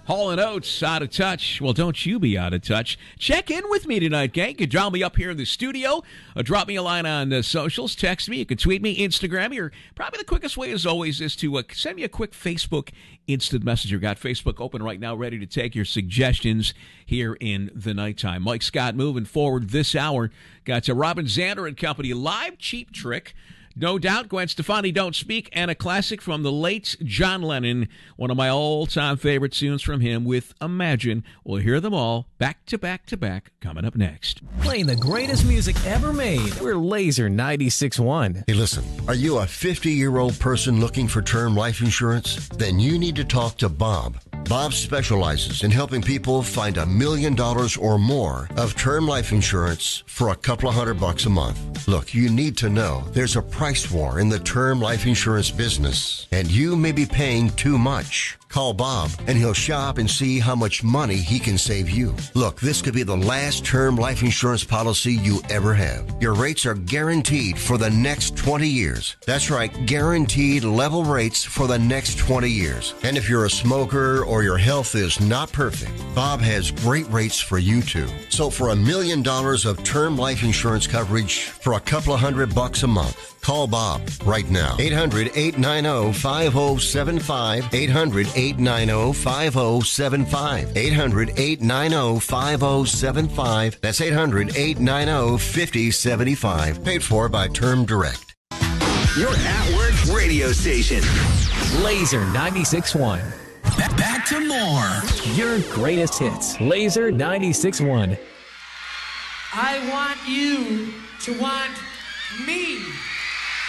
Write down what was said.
Hall & Oates, Out of Touch. Well, don't you be out of touch. Check in with me tonight, gang. You can dial me up here in the studio. Drop me a line on socials. Text me. You can tweet me, Instagram me, or probably the quickest way, as always, is to send me a quick Facebook instant messenger. Got Facebook open right now, ready to take your suggestions here in the nighttime. Mike Scott moving forward this hour. Got Robin Zander and company live. Cheap Trick. No Doubt, Gwen Stefani, Don't Speak, and a classic from the late John Lennon, one of my all-time favorite tunes from him with Imagine. We'll hear them all back to back to back coming up next. Playing the greatest music ever made. We're Laser 96.1. Hey, listen, are you a 50-year-old person looking for term life insurance? Then you need to talk to Bob. Bob specializes in helping people find $1 million or more of term life insurance for a couple of $100 a month. Look, you need to know there's a price war in the term life insurance business, and you may be paying too much. Call Bob, and he'll shop and see how much money he can save you. Look, this could be the last term life insurance policy you ever have. Your rates are guaranteed for the next 20 years. That's right, guaranteed level rates for the next 20 years. And if you're a smoker or your health is not perfect, Bob has great rates for you too. So for $1 million of term life insurance coverage for a couple of $100 a month, call Bob right now. 800-890-5075. 800-890-5075. 800-890-5075. That's 800-890-5075. Paid for by Term Direct. Your at-work radio station. Laser 96.1. Back to more. Your greatest hits. Laser 96.1. I want you to want me.